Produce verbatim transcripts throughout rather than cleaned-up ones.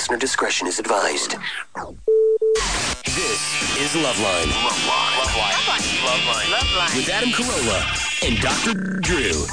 Listener discretion is advised. This is Loveline. Loveline. Loveline. Loveline. Loveline. With Adam Carolla and Doctor Drew.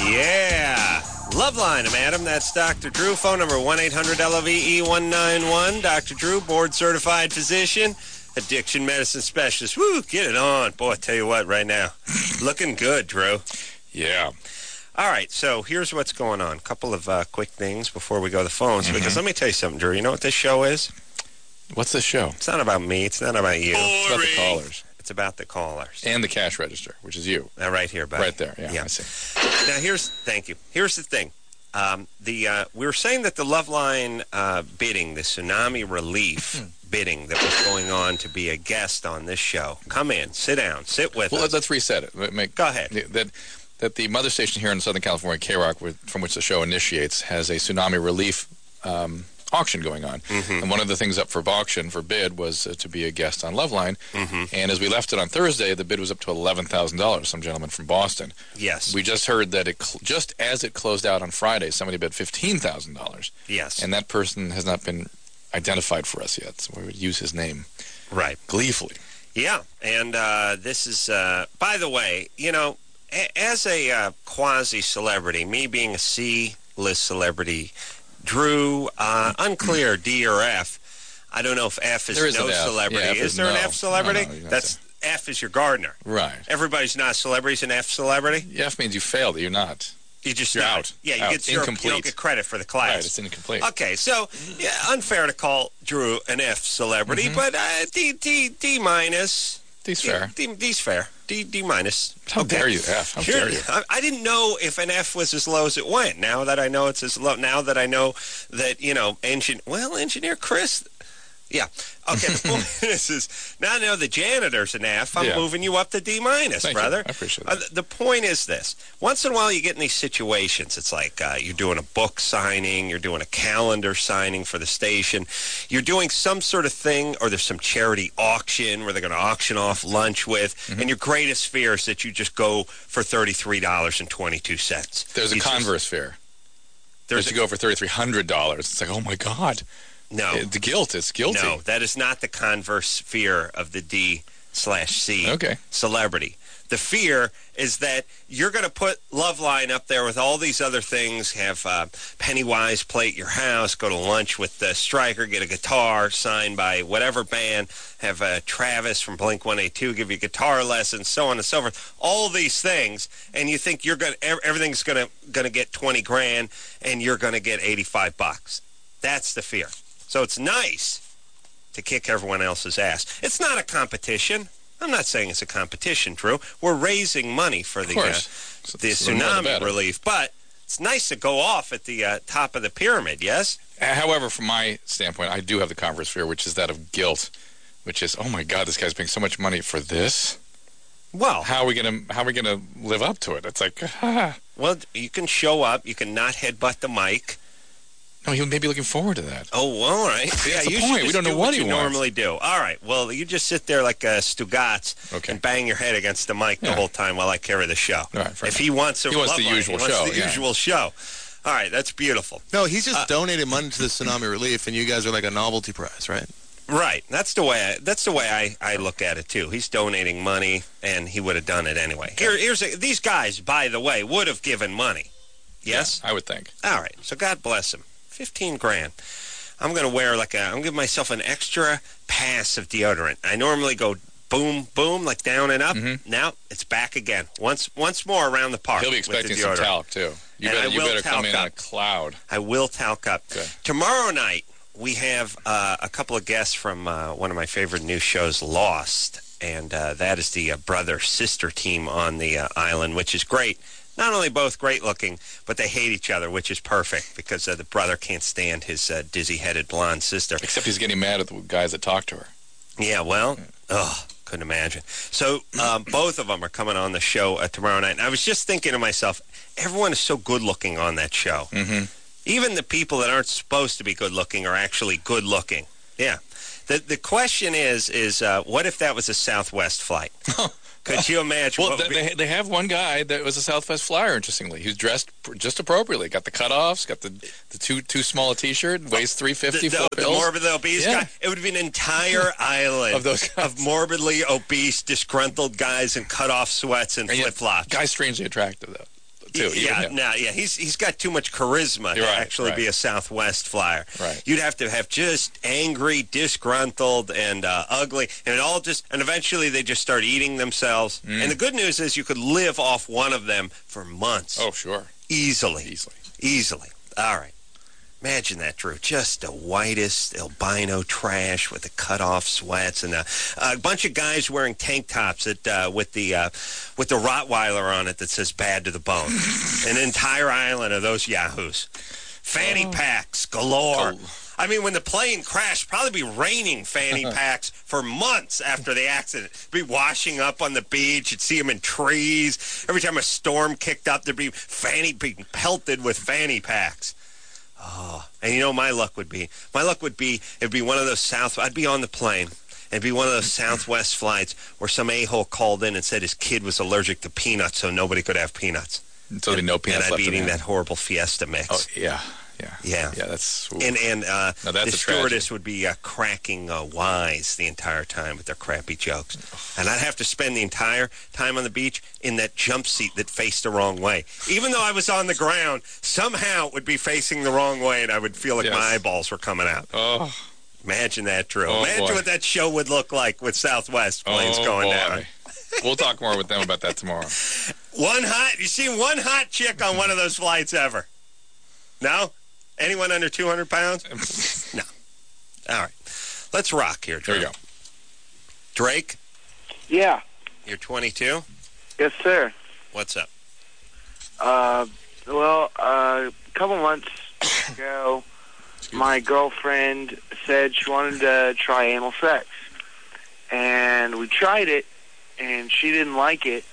Yeah. Loveline. I'm Adam. That's Doctor Drew. Phone number one eight hundred L O V E one nine one. Doctor Drew, board-certified physician, addiction medicine specialist. Woo, get it on. Boy, I tell you what, right now, looking good, Drew. Yeah. All right, so here's what's going on. A couple of uh, quick things before we go to the phones, Mm-hmm. because let me tell you something, Drew. You know what this show is? What's this show? It's not about me. It's not about you. It's about the callers. It's about the callers. And the cash register, which is you. Uh, right here, buddy. Right there, yeah, yeah. I see. Now, here's, thank you. Here's the thing. Um, the uh, we were saying that the Loveline uh, bidding, the tsunami relief bidding that was going on to be a guest on this show. Come in, sit down, sit with Well, us. let's reset it. Make, Go ahead. That, that the mother station here in Southern California, K-Rock, from which the show initiates, has a tsunami relief um, auction going on. Mm-hmm. And one of the things up for auction, for bid, was uh, to be a guest on Loveline. Mm-hmm. And as we left it on Thursday, the bid was up to eleven thousand dollars, some gentleman from Boston. Yes. We just heard that it cl- just as it closed out on Friday, somebody bid fifteen thousand dollars. Yes. And that person has not been identified for us yet, so we would use his name Right. gleefully. Yeah, and uh, this is, uh, by the way, you know, a- as a uh, quasi-celebrity, me being a C-list celebrity, Drew, uh, unclear, D or F. I don't know if F is There is no an F. celebrity. Yeah, F is is there an no. F celebrity? No, no, you're not That's F is your gardener. Right. Everybody's not a celebrity. Is an F celebrity? F means you failed. You're not. You just You're not. out. Yeah, you Out. get zero, Incomplete. You don't get credit for the class. Right, it's incomplete. Okay, so yeah, unfair to call Drew an F celebrity, Mm-hmm. but uh, D D D minus. D's fair. D, D, D's fair. D D minus. How dare you, F? How Here- dare you? I, I didn't know if an F was as low as it went. Now that I know it's as low, now that I know that, you know, engine, well, engineer Chris, yeah. Okay, the point is, is now I know the janitor's an F. I'm Yeah. moving you up to D minus, Thank you. brother. I appreciate Uh, that. the, the point is this. Once in a while you get in these situations. It's like uh, you're doing a book signing, you're doing a calendar signing for the station, you're doing some sort of thing, or there's some charity auction where they're going to auction off lunch with, Mm-hmm. and your greatest fear is that you just go for thirty-three dollars and twenty-two cents. There's a You just- Converse fair. There's There's a, to go for thirty-three hundred dollars. It's like, oh, my God. no. Uh, The guilt is guilty. No, that is not the converse fear of the D slash C Okay. celebrity. The fear is that you're going to put Loveline up there with all these other things, have uh, Pennywise play at your house, go to lunch with the Stryker, get a guitar signed by whatever band, have uh, Travis from Blink one eighty-two give you guitar lessons, so on and so forth. All these things, and you think you're going everything's going to going to get twenty grand, and you're going to get eighty-five bucks. That's the fear. So it's nice to kick everyone else's ass. It's not a competition. I'm not saying it's a competition, Drew. We're raising money for the, uh, course. the So the more the tsunami better. relief, but it's nice to go off at the uh, top of the pyramid, yes? However, from my standpoint, I do have the Converse fear, which is that of guilt, which is, oh, my God, this guy's paying so much money for this. Well, How are we going to how are we gonna live up to it? It's like, ah. well, you can show up. You can not headbutt the mic. No, he may be looking forward to that. Oh, well, all right. See, yeah, that's the you point. should We just don't know do what he you wants. normally do. All right. Well, you just sit there like uh, Stugatz Okay. and bang your head against the mic the Yeah. whole time while I carry the show. All right, fair if enough. he wants a He wants the Loveline, usual he wants show, the yeah. usual show. All right, that's beautiful. No, he's just Uh, donating money to the tsunami relief, and you guys are like a novelty prize, right? Right. That's the way I, that's the way I, I look at it, too. He's donating money, and he would have done it anyway. Here, here's a, these guys, by the way, would have given money. Yes? Yeah, I would think. All right. So God bless him. fifteen grand. I'm going to wear like a, I'm going to give myself an extra pass of deodorant. I normally go boom, boom, like down and up. Mhm. Now it's back again. Once once more around the park. He'll be with the expecting some deodorant. talc, too. You And I better, you will better come talc in on a up. cloud. I will talc up. Good. Tomorrow night, we have uh, a couple of guests from uh, one of my favorite news shows, Lost, and uh, that is the uh, brother-sister team on the uh, island, which is great. Not only both great-looking, but they hate each other, which is perfect, because uh, the brother can't stand his uh, dizzy-headed blonde sister. Except he's getting mad at the guys that talk to her. Yeah, well, oh, couldn't imagine. So um, both of them are coming on the show uh, tomorrow night, and I was just thinking to myself, everyone is so good-looking on that show. Mm-hmm. Even the people that aren't supposed to be good-looking are actually good-looking. Yeah. The the question is, is uh, what if that was a Southwest flight? Could you imagine? Well, what would they, be- they have one guy that was a Southwest Flyer, interestingly. He's dressed pr- just appropriately. Got the cutoffs, got the the too too small a T-shirt, weighs three fifty, the, four the, the pills. morbidly obese Yeah. guy. It would be an entire island Of those guys. of morbidly obese, disgruntled guys in cut-off sweats and, And yet, flip-flops. Guy's strangely attractive, though. Too, even yeah, him. no, yeah, he's he's got too much charisma You're to right, actually right. be a Southwest Flyer. Right. You'd have to have just angry, disgruntled, and uh, ugly, and it all just, and eventually they just start eating themselves. Mm. And the good news is you could live off one of them for months. Oh, sure. Easily. Easily. Easily. All right. Imagine that, Drew. Just the whitest albino trash with the cut-off sweats and a, a bunch of guys wearing tank tops that uh, with the uh, with the Rottweiler on it that says "bad to the bone." An entire island of those yahoos. Fanny packs galore. Oh. I mean, when the plane crashed, probably be raining fanny packs for months after the accident. Be washing up on the beach. You'd see them in trees. Every time a storm kicked up, there'd be fanny being pelted with fanny packs. Oh, and you know what my luck would be? My luck would be, it'd be one of those South, I'd be on the plane. It'd be one of those Southwest flights where some a-hole called in and said his kid was allergic to peanuts, so nobody could have peanuts. So there'd be no peanuts And I'd left be in eating the that horrible Fiesta mix. Oh, yeah. Yeah. Yeah. Yeah, that's... ooh. And and uh, Now that's the a stewardess tragedy. would be uh, cracking uh, wise the entire time with their crappy jokes. And I'd have to spend the entire time on the beach in that jump seat that faced the wrong way. Even though I was on the ground, somehow it would be facing the wrong way, and I would feel like Yes. my eyeballs were coming out. Oh, Imagine that, Drew. Oh, Imagine boy. what that show would look like with Southwest planes oh, going boy. down. We'll talk more with them about that tomorrow. One hot, you seen one hot chick on one of those flights ever? No? Anyone under two hundred pounds? No. All right. Let's rock here, Drew. There you go. Drake, Yeah. you're twenty-two. Yes, sir. What's up? Uh, well, uh, a couple months ago, my girlfriend said she wanted to try anal sex. And we tried it, and she didn't like it.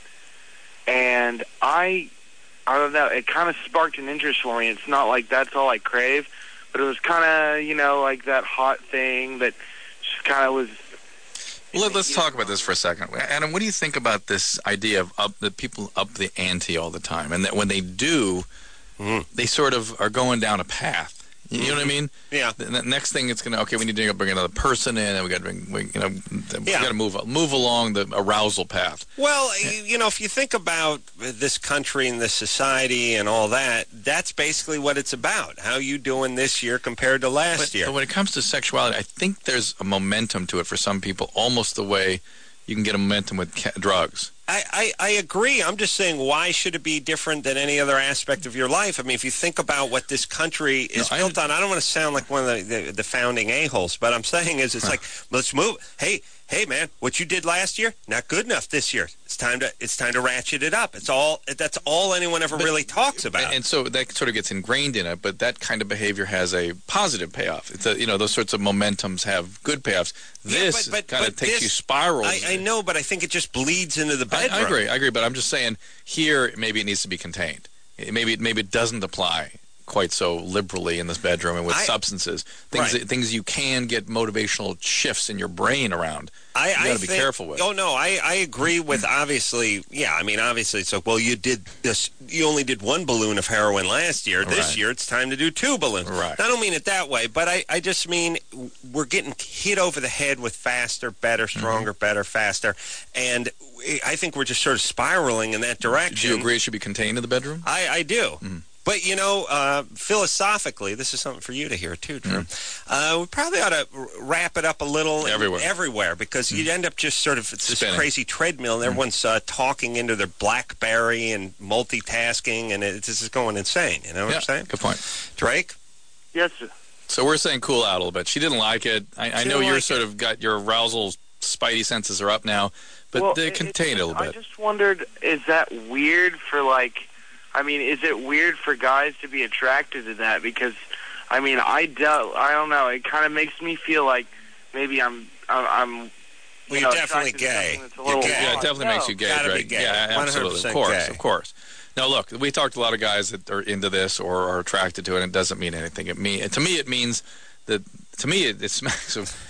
And I, I don't know, it kind of sparked an interest for me. It's not like that's all I crave, but it was kind of, you know, like that hot thing that just kind of was... Well, let- let's talk about this for a second. Adam, what do you think about this idea of up that people up the ante all the time, and that when they do, Mhm. they sort of are going down a path? You know what I mean? Yeah. The, the next thing it's going to, okay, we need to bring another person in, and we got to bring, we, you know, we Yeah. got to move move along the arousal path. Well, you, you know, if you think about this country and this society and all that, that's basically what it's about. How you doing this year compared to last But, year? but when it comes to sexuality, I think there's a momentum to it for some people, almost the way you can get a momentum with ca- drugs. I, I, I agree. I'm just saying, why should it be different than any other aspect of your life? I mean, if you think about what this country is No, I- built on, I don't want to sound like one of the, the, the founding a-holes, but I'm saying is it's like, let's move. Hey, hey, man, what you did last year, not good enough this year. It's time to it's time to ratchet it up. It's all that's all anyone ever really talks about. And, and so that sort of gets ingrained in it, but that kind of behavior has a positive payoff. It's a, you know, those sorts of momentums have good payoffs. Yeah, This but- but- kind of but takes this- you spirals. I, I know, but I think it just bleeds into the I, bedroom. I agree, I agree, but I'm just saying here maybe it needs to be contained. It- Maybe it- maybe it doesn't apply quite so liberally in this bedroom and with I- substances. Things Right. that, things you can get motivational shifts in your brain around. I, You gotta I be think, careful with. Oh no, I, I agree with obviously. Yeah, I mean obviously it's like, well, you did this. You only did one balloon of heroin last year. This Right. year it's time to do two balloons. Right. I don't mean it that way, but I, I just mean we're getting hit over the head with faster, better, Mm-hmm. stronger, better, faster, and I think we're just sort of spiraling in that direction. Do you agree it should be contained in the bedroom? I, I do. Mm. But, you know, uh, philosophically, this is something for you to hear, too, Drew. Uh, we probably ought to r- wrap it up a little in- Everywhere. everywhere because you end up just sort of, it's this Spinning. crazy treadmill, and everyone's uh, talking into their BlackBerry and multitasking, and it, this is going insane. You know what Yeah, I'm saying? good point. Drake? Yes, sir. So we're saying cool out a little bit. She didn't like it. I, I She know didn't you're like sort of got your arousal spidey senses are up now, but Well, they it- contain it a little I bit. just wondered, is that weird for, like, I mean, is it weird for guys to be attracted to that? Because, I mean, I don't, I don't know. It kind of makes me feel like maybe I'm, I'm, I'm you Well, know, you're definitely attracted to gay. something that's a You're little gay. Yeah, it odd. definitely No. makes you gay, Gotta be Greg. gay. Yeah, absolutely. Of 100% course, gay. of course. Now, look, we talked to a lot of guys that are into this or are attracted to it, and it doesn't mean anything. It mean to me, it means that to me, it, it smacks of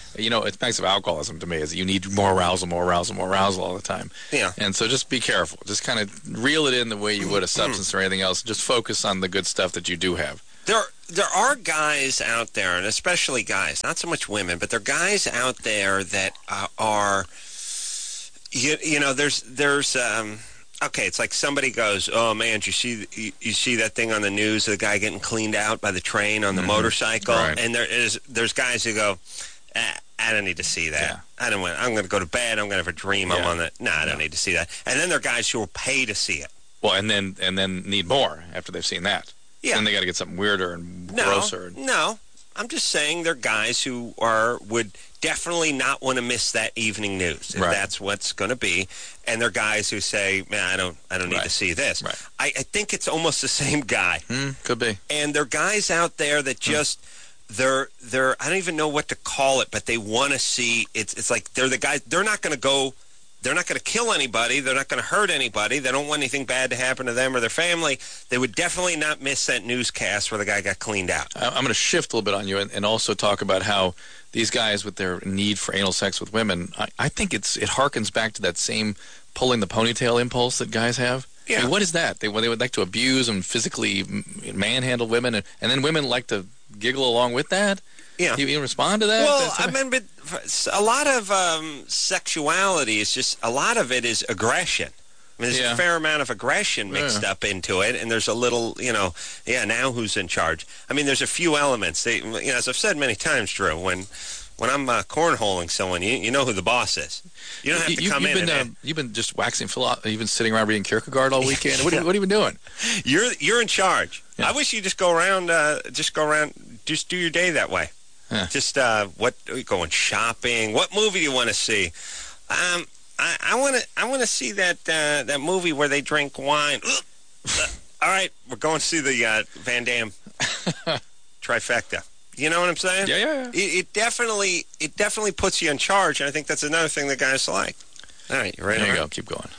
you know, it's back of alcoholism to me is that you need more arousal, more arousal, more arousal all the time. Yeah. And so just be careful. Just kind of reel it in the way you would a substance or anything else. Just focus on the good stuff that you do have. There, there are guys out there, and especially guys, not so much women, but there are guys out there that uh, are, you, you know, there's, there's, um, okay, it's like somebody goes, oh, man, did you see, you, you see that thing on the news, the guy getting cleaned out by the train on the mm-hmm. motorcycle? Right. And there is, there's guys who go, eh, I don't need to see that. Yeah. I don't want, I'm going to go to bed, I'm going to have a dream, yeah. I'm on that. No, I don't yeah. need to see that. And then there are guys who will pay to see it. Well, and then and then need more after they've seen that. Yeah. Then they got to get something weirder and no, grosser. No, I'm just saying there are guys who are would definitely not want to miss that evening news if right. that's what's going to be. And there are guys who say, "Man, I don't, I don't need right. to see this." Right. I, I think it's almost the same guy. Mm, could be. And there are guys out there that just mm. they're they're I don't even know what to call it, but they want to see. It's it's like they're the guys. They're not going to go. They're not going to kill anybody. They're not going to hurt anybody. They don't want anything bad to happen to them or their family. They would definitely not miss that newscast where the guy got cleaned out. I'm going to shift a little bit on you and, and also talk about how these guys with their need for anal sex with women, I, I think it's it harkens back to that same pulling the ponytail impulse that guys have. Yeah. I mean, what is that? They, they would like to abuse and physically manhandle women, and, and then women like to giggle along with that? Yeah. You, you respond to that? Well, I mean, but a lot of um, sexuality is just, a lot of it is aggression. I mean, there's yeah. a fair amount of aggression mixed yeah. up into it, and there's a little, you know, yeah, now who's in charge? I mean, there's a few elements. They, you know, as I've said many times, Drew, when when I'm uh, cornholing someone, you, you know who the boss is. You don't have to you, come you've in been, and... Uh, you've been just waxing philosophy. You've been sitting around reading Kierkegaard all weekend. What, are, what have you been doing? You're, you're in charge. Yeah. I wish you just go around, uh, just go around, just do your day that way. Huh. Just uh, what are you going shopping? What movie do you want to see? Um, I, I want to I want to see that uh, that movie where they drink wine. uh, all right, we're going to see the uh, Van Damme trifecta. You know what I'm saying? Yeah, yeah, yeah. It, it definitely it definitely puts you in charge, and I think that's another thing that guys like. All right, you ready? There you right? go. Keep going.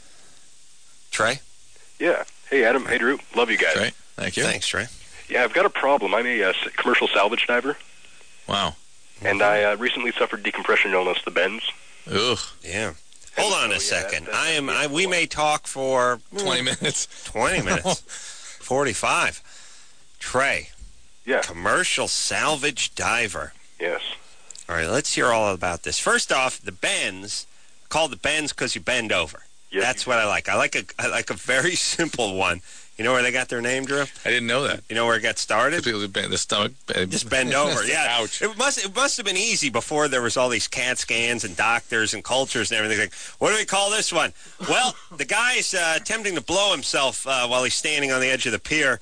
Trey? Yeah. Hey, Adam. Hey, Drew. Love you guys. Trey, thank you. Thanks, Trey. Yeah, I've got a problem. I'm a uh, commercial salvage diver. Wow. And I uh, recently suffered decompression illness, the bends. Ugh. Yeah. Hold on so, a yeah, second. that, that, I am. yeah, I, we may talk for twenty minutes. Twenty minutes. Forty-five. Trey. Yeah. Commercial salvage diver. Yes. All right. Let's hear all about this. First off, the bends. Called the bends because you bend over. Yes, That's what I like. I like a. I like a very simple one. You know where they got their name, Drew? I didn't know that. You know where it got started? People just bend the stomach. Bend. Just bend over. Yeah. Ouch. It must. It must have been easy before there was all these CAT scans and doctors and cultures and everything. Like, what do we call this one? Well, the guy's uh, attempting to blow himself uh, while he's standing on the edge of the pier.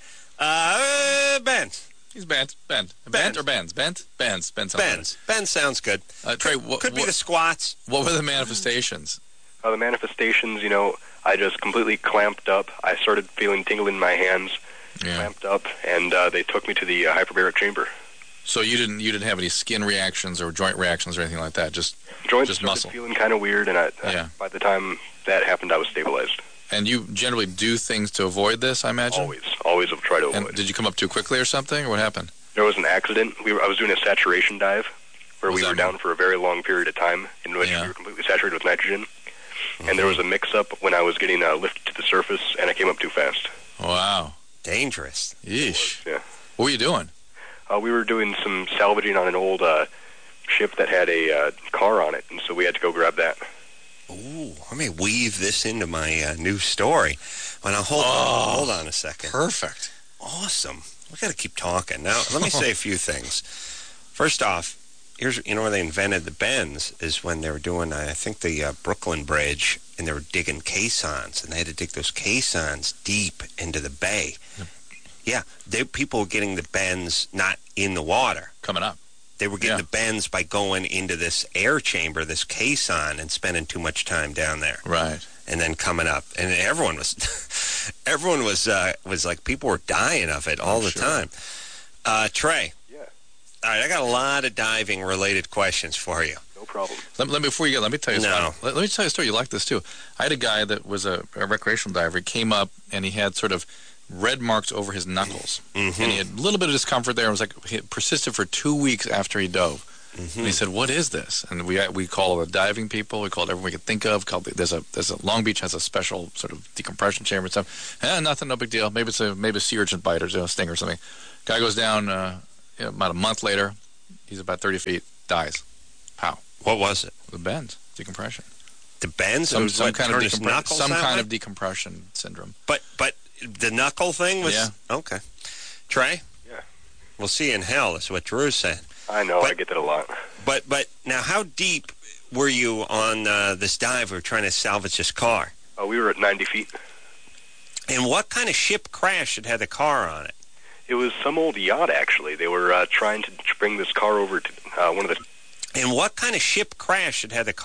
Uh, bends. He's bent. Bent. Bent or bends? Bent? Bends. Bends. Bends. Bends sounds good. Uh, Trey, could, what, could be what, the squats. What were the manifestations? Uh, the manifestations, you know, I just completely clamped up. I started feeling tingling in my hands, yeah. clamped up, and uh, they took me to the uh, hyperbaric chamber. So you didn't you didn't have any skin reactions or joint reactions or anything like that? Just joints just started muscle. Feeling kind of weird, and I, yeah. uh, by the time that happened, I was stabilized. And you generally do things to avoid this, I imagine? Always, always have tried to avoid. And did you come up too quickly or something, or what happened? There was an accident. We were, I was doing a saturation dive, where What we does were that down mean? for a very long period of time, in which Yeah. we were completely saturated with nitrogen. And there was a mix-up when I was getting uh, lifted to the surface, and I came up too fast. Wow. Dangerous. Yeesh. Yeah. What were you doing? Uh, we were doing some salvaging on an old uh, ship that had a uh, car on it, and so we had to go grab that. Ooh, let me weave this into my uh, new story. Well, now, hold, Oh, on, hold on a second. Perfect. Awesome. We got to keep talking. Now, let me say a few things. First off, here's, you know where they invented the bends is when they were doing, uh, I think, the uh, Brooklyn Bridge, and they were digging caissons, and they had to dig those caissons deep into the bay. Yep. Yeah, they, people were getting the bends not in the water. Coming up. They were getting Yeah. the bends by going into this air chamber, this caisson, and spending too much time down there. Right. And then coming up, and everyone was, everyone was uh, was like, people were dying of it all I'm the sure. time. Uh, Trey. Yeah. All right, I got a lot of diving related questions for you. No problem. Let, let me before you go. Let me tell you. No. something. Let, let me tell you a story. You like this too. I had a guy that was a, a recreational diver. He came up and he had sort of red marks over his knuckles, Mm-hmm. and he had a little bit of discomfort there. It was like it persisted for two weeks after he dove. Mm-hmm. And he said, "What is this?" And we we call the diving people. We called everyone we could think of. Called there's a there's a Long Beach has a special sort of decompression chamber and stuff. Eh, nothing, no big deal. Maybe it's a maybe a sea urchin bite or you know, sting or something. Guy goes down uh, you know, about a month later. He's about thirty feet. Dies. Pow. What was it? The bends. Decompression. The bends? Some, It was some what, kind of turned his decompre- knuckles some that kind way? of decompression syndrome. But but the knuckle thing was Yeah. okay. Trey? Yeah. We'll see you in hell. Is what Drew's saying. I know, But- I get that a lot. But but now, how deep were you on uh, this diver trying to salvage this car? Uh, we were at ninety feet. And what kind of ship crashed that had the car on it? It was some old yacht, actually. They were uh, trying to bring this car over to uh, one of the And what kind of ship crashed that had the